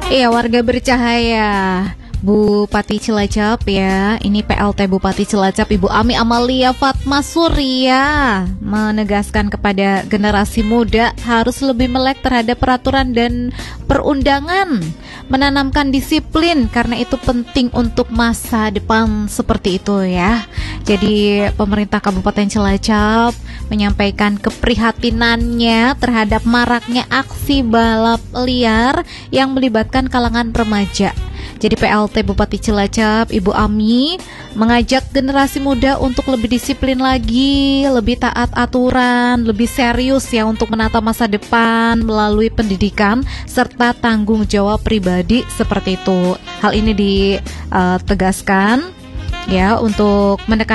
Iya, warga bercahaya. Bupati Cilacap ya, ini PLT Bupati Cilacap Ibu Ami Amalia Fatma Surya menegaskan kepada generasi muda harus lebih melek terhadap peraturan dan perundangan, menanamkan disiplin karena itu penting untuk masa depan seperti itu ya. Jadi pemerintah Kabupaten Cilacap menyampaikan keprihatinannya terhadap maraknya aksi balap liar yang melibatkan kalangan remaja. Jadi PLT Bupati Cilacap, Ibu Ami, mengajak generasi muda untuk lebih disiplin lagi, lebih taat aturan, lebih serius ya untuk menata masa depan melalui pendidikan serta tanggung jawab pribadi seperti itu. Hal ini ditegaskan ya untuk menekan